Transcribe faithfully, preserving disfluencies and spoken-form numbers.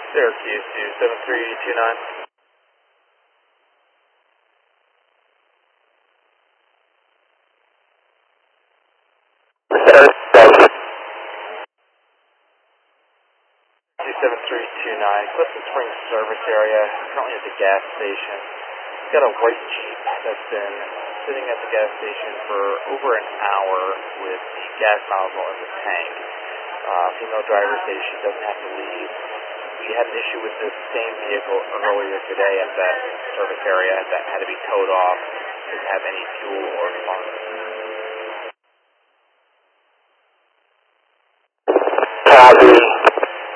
Syracuse to seven three two nine. seven three two nine, Clifton Springs service area, currently at the gas station. It's got a white Jeep that's been sitting at the gas station for over an hour with the gas nozzle in the tank. Uh, female driver says she doesn't have to leave. We had an issue with this same vehicle earlier today at that service area that had to be towed off. Didn't have any fuel or funds. Copy.